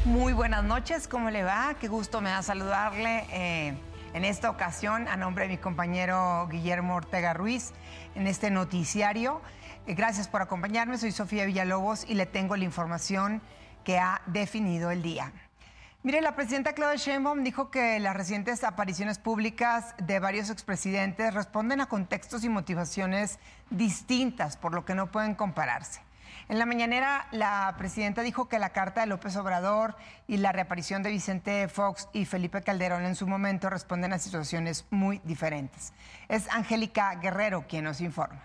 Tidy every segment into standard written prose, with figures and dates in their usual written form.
Muy buenas noches, ¿cómo le va? Qué gusto me da saludarle en esta ocasión a nombre de mi compañero Guillermo Ortega Ruiz en este noticiario. Gracias por acompañarme, soy Sofía Villalobos y le tengo la información que ha definido el día. Mire, la presidenta Claudia Sheinbaum dijo que las recientes apariciones públicas de varios expresidentes responden a contextos y motivaciones distintas, por lo que no pueden compararse. En la mañanera, la presidenta dijo que la carta de López Obrador y la reaparición de Vicente Fox y Felipe Calderón en su momento responden a situaciones muy diferentes. Es Angélica Guerrero quien nos informa.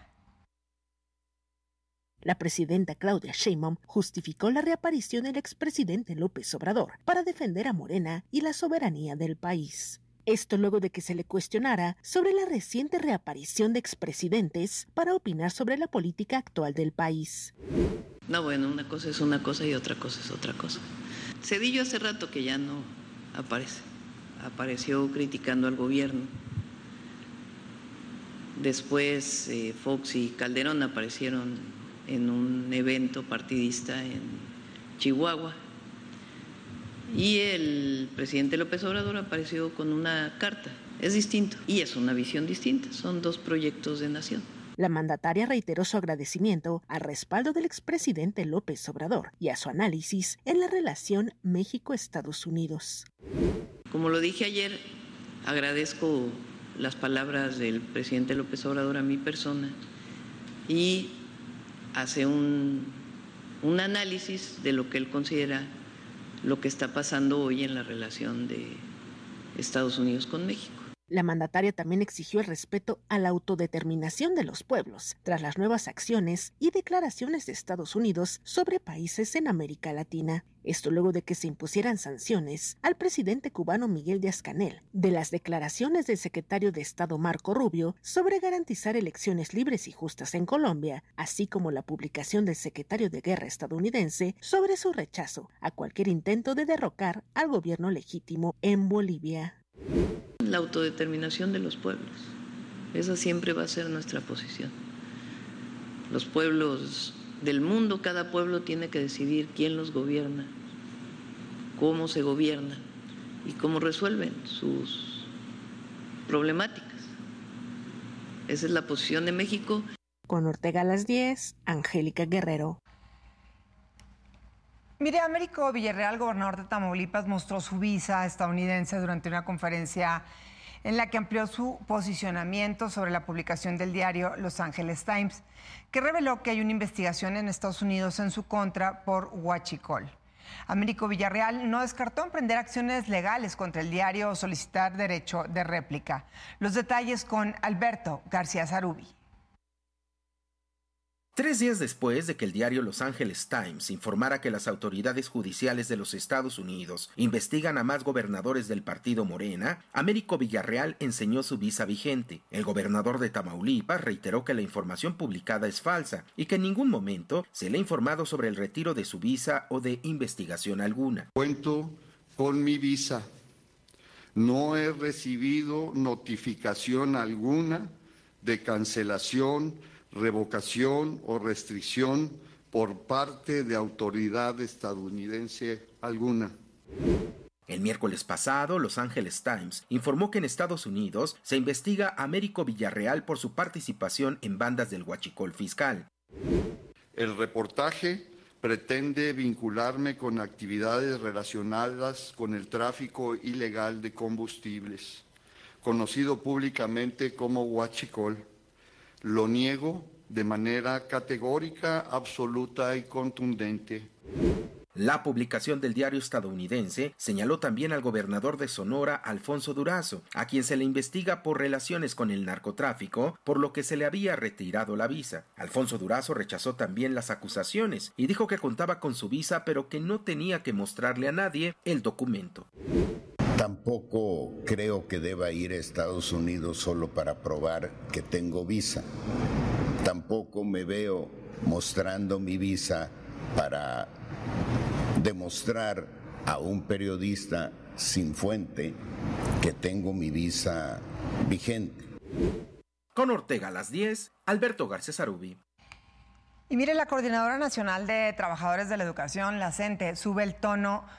La presidenta Claudia Sheinbaum justificó la reaparición del expresidente López Obrador para defender a Morena y la soberanía del país. Esto luego de que se le cuestionara sobre la reciente reaparición de expresidentes para opinar sobre la política actual del país. No, bueno, una cosa es una cosa y otra cosa es otra cosa. Zedillo hace rato que ya no aparece. Apareció criticando al gobierno. Después Fox y Calderón aparecieron en un evento partidista en Chihuahua. Y el presidente López Obrador apareció con una carta. Es distinto y es una visión distinta. Son dos proyectos de nación. La mandataria reiteró su agradecimiento al respaldo del expresidente López Obrador y a su análisis en la relación México-Estados Unidos. Como lo dije ayer, agradezco las palabras del presidente López Obrador a mi persona y hace un análisis de lo que él considera lo que está pasando hoy en la relación de Estados Unidos con México. La mandataria también exigió el respeto a la autodeterminación de los pueblos, tras las nuevas acciones y declaraciones de Estados Unidos sobre países en América Latina. Esto luego de que se impusieran sanciones al presidente cubano Miguel Díaz-Canel, de las declaraciones del secretario de Estado Marco Rubio sobre garantizar elecciones libres y justas en Colombia, así como la publicación del secretario de Guerra estadounidense sobre su rechazo a cualquier intento de derrocar al gobierno legítimo en Bolivia. La autodeterminación de los pueblos, esa siempre va a ser nuestra posición. Los pueblos del mundo, cada pueblo tiene que decidir quién los gobierna, cómo se gobierna y cómo resuelven sus problemáticas. Esa es la posición de México. Con Ortega a las 10, Angélica Guerrero. Mire, Américo Villarreal, gobernador de Tamaulipas, mostró su visa estadounidense durante una conferencia en la que amplió su posicionamiento sobre la publicación del diario Los Angeles Times, que reveló que hay una investigación en Estados Unidos en su contra por huachicol. Américo Villarreal no descartó emprender acciones legales contra el diario o solicitar derecho de réplica. Los detalles con Alberto García Zarubi. 3 días después de que el diario Los Angeles Times informara que las autoridades judiciales de los Estados Unidos investigan a más gobernadores del partido Morena, Américo Villarreal enseñó su visa vigente. El gobernador de Tamaulipas reiteró que la información publicada es falsa y que en ningún momento se le ha informado sobre el retiro de su visa o de investigación alguna. Cuento con mi visa. No he recibido notificación alguna de cancelación, revocación o restricción por parte de autoridad estadounidense alguna. El miércoles pasado, Los Angeles Times informó que en Estados Unidos se investiga a Américo Villarreal por su participación en bandas del huachicol fiscal. El reportaje pretende vincularme con actividades relacionadas con el tráfico ilegal de combustibles, conocido públicamente como huachicol. Lo niego de manera categórica, absoluta y contundente. La publicación del diario estadounidense señaló también al gobernador de Sonora, Alfonso Durazo, a quien se le investiga por relaciones con el narcotráfico, por lo que se le había retirado la visa. Alfonso Durazo rechazó también las acusaciones y dijo que contaba con su visa, pero que no tenía que mostrarle a nadie el documento. Tampoco creo que deba ir a Estados Unidos solo para probar que tengo visa. Tampoco me veo mostrando mi visa para demostrar a un periodista sin fuente que tengo mi visa vigente. Con Ortega a las 10, Alberto García Zarubi. Y mire, la Coordinadora Nacional de Trabajadores de la Educación, la CENTE, sube el tono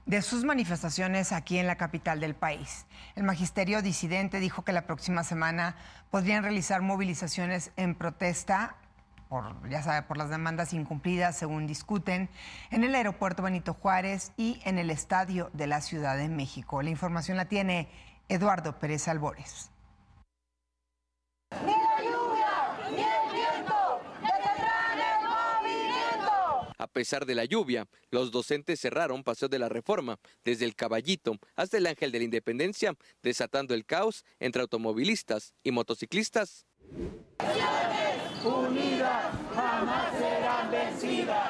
de sus manifestaciones aquí en la capital del país. El magisterio disidente dijo que la próxima semana podrían realizar movilizaciones en protesta por las demandas incumplidas, según discuten, en el aeropuerto Benito Juárez y en el estadio de la Ciudad de México. La información la tiene Eduardo Pérez Albores. Ni la lluvia, ni el viento detendrán el movimiento. A pesar de la lluvia, los docentes cerraron Paseo de la Reforma, desde el Caballito hasta el Ángel de la Independencia, desatando el caos entre automovilistas y motociclistas. Unidas jamás serán vencidas.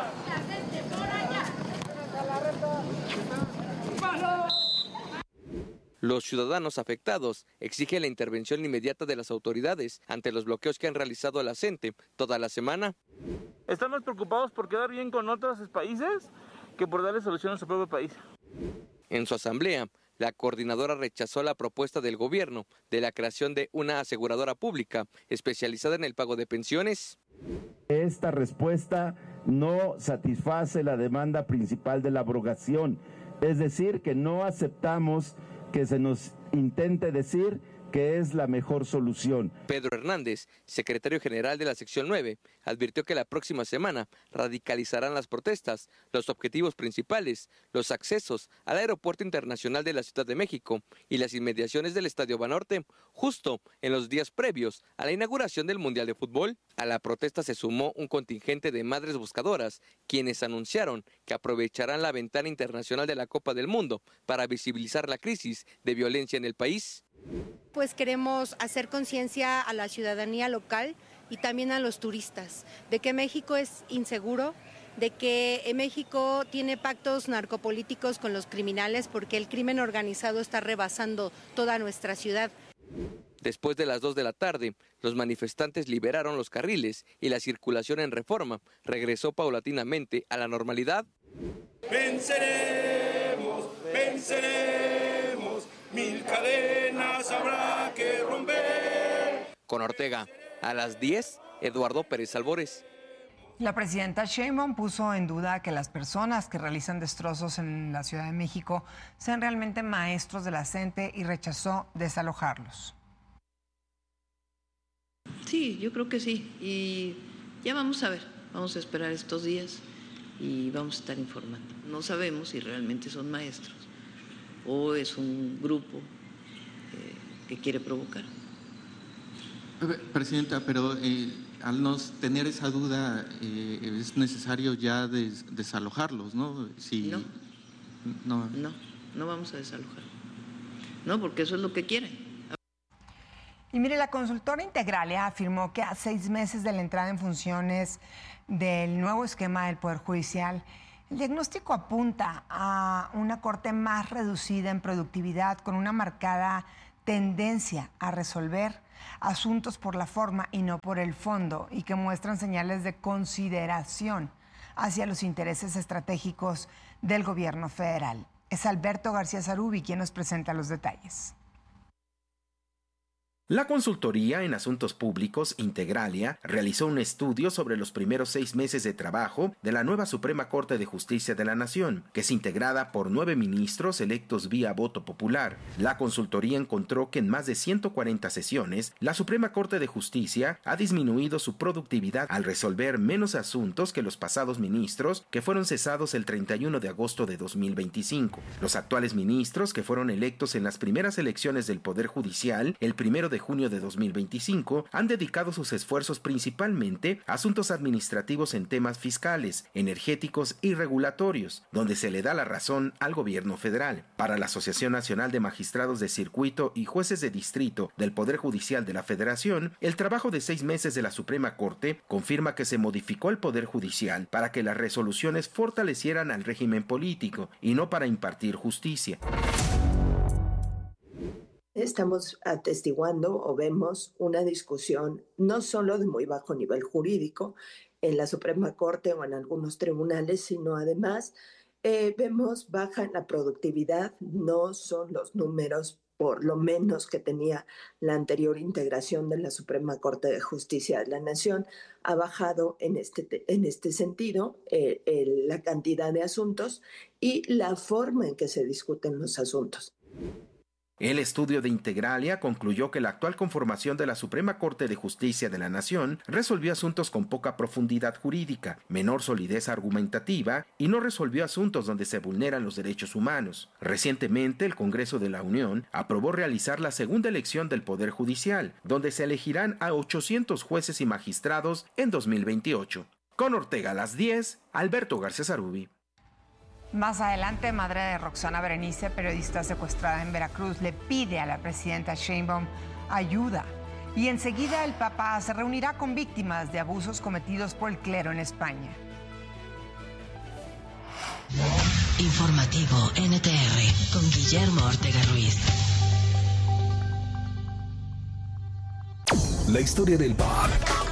Los ciudadanos afectados exigen la intervención inmediata de las autoridades ante los bloqueos que han realizado la CENTE toda la semana. Están más preocupados por quedar bien con otros países que por darle solución a su propio país. En su asamblea, la coordinadora rechazó la propuesta del gobierno de la creación de una aseguradora pública especializada en el pago de pensiones. Esta respuesta no satisface la demanda principal de la abrogación, es decir, que no aceptamos que se nos intente decir que es la mejor solución. Pedro Hernández, secretario general de la sección 9, advirtió que la próxima semana radicalizarán las protestas. Los objetivos principales, los accesos al Aeropuerto Internacional de la Ciudad de México y las inmediaciones del Estadio Banorte, justo en los días previos a la inauguración del Mundial de Fútbol. A la protesta se sumó un contingente de madres buscadoras, quienes anunciaron que aprovecharán la ventana internacional de la Copa del Mundo para visibilizar la crisis de violencia en el país. Pues queremos hacer conciencia a la ciudadanía local y también a los turistas de que México es inseguro, de que México tiene pactos narcopolíticos con los criminales porque el crimen organizado está rebasando toda nuestra ciudad. Después de las 2 de la tarde, los manifestantes liberaron los carriles y la circulación en Reforma regresó paulatinamente a la normalidad. Venceremos, venceremos, 1000 cadenas habrá que romper. Con Ortega, a las 10, Eduardo Pérez Albores. La presidenta Sheinbaum puso en duda que las personas que realizan destrozos en la Ciudad de México sean realmente maestros de la CENTE y rechazó desalojarlos. Sí, yo creo que sí. Y ya vamos a ver, vamos a esperar estos días y vamos a estar informando. No sabemos si realmente son maestros o es un grupo que quiere provocar. Presidenta, pero al no tener esa duda es necesario ya desalojarlos, ¿no? Si, no vamos a desalojar. No, porque eso es lo que quieren. Y mire, la consultora Integralia afirmó que a 6 meses de la entrada en funciones del nuevo esquema del Poder Judicial, el diagnóstico apunta a una corte más reducida en productividad, con una marcada tendencia a resolver asuntos por la forma y no por el fondo, y que muestran señales de consideración hacia los intereses estratégicos del gobierno federal. Es Alberto García Zarubi quien nos presenta los detalles. La consultoría en asuntos públicos Integralia realizó un estudio sobre los primeros 6 meses de trabajo de la nueva Suprema Corte de Justicia de la Nación, que es integrada por 9 ministros electos vía voto popular. La consultoría encontró que en más de 140 sesiones, la Suprema Corte de Justicia ha disminuido su productividad al resolver menos asuntos que los pasados ministros, que fueron cesados el 31 de agosto de 2025. Los actuales ministros, que fueron electos en las primeras elecciones del Poder Judicial, el 1 de junio de 2025, han dedicado sus esfuerzos principalmente a asuntos administrativos en temas fiscales, energéticos y regulatorios, donde se le da la razón al gobierno federal. Para la Asociación Nacional de Magistrados de Circuito y Jueces de Distrito del Poder Judicial de la Federación, el trabajo de 6 meses de la Suprema Corte confirma que se modificó el Poder Judicial para que las resoluciones fortalecieran al régimen político y no para impartir justicia. Estamos atestiguando o vemos una discusión no solo de muy bajo nivel jurídico en la Suprema Corte o en algunos tribunales, sino además vemos baja en la productividad, no son los números por lo menos que tenía la anterior integración de la Suprema Corte de Justicia de la Nación, ha bajado en este sentido la cantidad de asuntos y la forma en que se discuten los asuntos. El estudio de Integralia concluyó que la actual conformación de la Suprema Corte de Justicia de la Nación resolvió asuntos con poca profundidad jurídica, menor solidez argumentativa y no resolvió asuntos donde se vulneran los derechos humanos. Recientemente, el Congreso de la Unión aprobó realizar la segunda elección del Poder Judicial, donde se elegirán a 800 jueces y magistrados en 2028. Con Ortega a las 10, Alberto García Zarubi. Más adelante, madre de Roxana Berenice, periodista secuestrada en Veracruz, le pide a la presidenta Sheinbaum ayuda. Y enseguida el Papa se reunirá con víctimas de abusos cometidos por el clero en España. Informativo NTR con Guillermo Ortega Ruiz. La historia del pop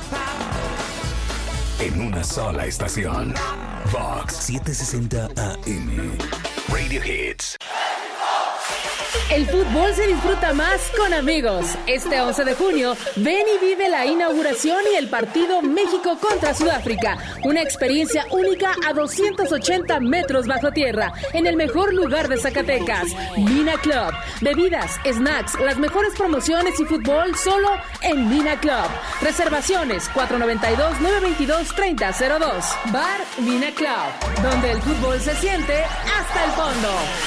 en una sola estación. Vox 760 AM. Radio Hits. El fútbol se disfruta más con amigos. Este 11 de junio, ven y vive la inauguración y el partido México contra Sudáfrica. Una experiencia única a 280 metros bajo tierra, en el mejor lugar de Zacatecas, Mina Club. Bebidas, snacks, las mejores promociones y fútbol solo en Mina Club. Reservaciones 492-922-3002. Bar Mina Club, donde el fútbol se siente hasta el fondo.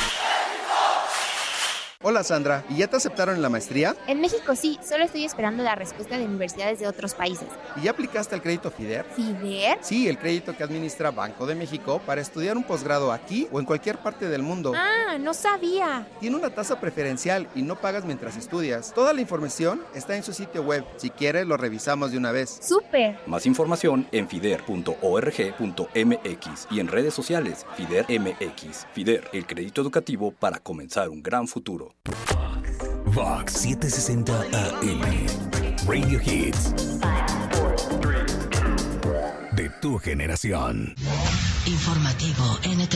Hola Sandra, ¿y ya te aceptaron en la maestría? En México sí, solo estoy esperando la respuesta de universidades de otros países. ¿Y ya aplicaste al crédito FIDER? ¿FIDER? Sí, el crédito que administra Banco de México para estudiar un posgrado aquí o en cualquier parte del mundo. Ah, no sabía. Tiene una tasa preferencial y no pagas mientras estudias. Toda la información está en su sitio web. Si quieres, lo revisamos de una vez. ¡Súper! Más información en fider.org.mx y en redes sociales FIDER MX. FIDER, el crédito educativo para comenzar un gran futuro. Vox 760 AM. Radio Hits. De tu generación. Informativo NTR.